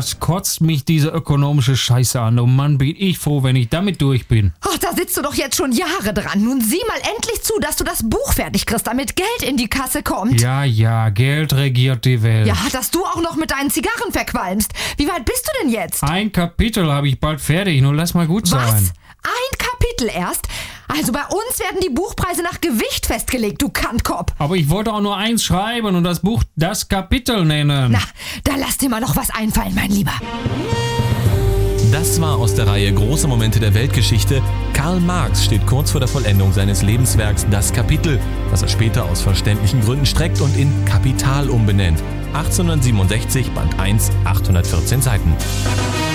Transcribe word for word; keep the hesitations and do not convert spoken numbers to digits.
was kotzt mich diese ökonomische Scheiße an? Oh Mann, bin ich froh, wenn ich damit durch bin. Ach, da sitzt du doch jetzt schon Jahre dran. Nun sieh mal endlich zu, dass du das Buch fertig kriegst, damit Geld in die Kasse kommt. Ja, ja, Geld regiert die Welt. Ja, dass du auch noch mit deinen Zigarren verqualmst. Wie weit bist du denn jetzt? Ein Kapitel habe ich bald fertig, nun lass mal gut sein. Was? Ein Kapitel erst? Also bei uns werden die Buchpreise nach Gewicht festgelegt, du Kantkopf. Aber ich wollte auch nur eins schreiben und das Buch das Kapitel nennen. Na, da lass dir mal noch was einfallen, mein Lieber. Das war aus der Reihe Große Momente der Weltgeschichte. Karl Marx steht kurz vor der Vollendung seines Lebenswerks Das Kapitel, das er später aus verständlichen Gründen streckt und in Kapital umbenennt. achtzehnhundertsiebenundsechzig, Band eins, achthundertvierzehn Seiten.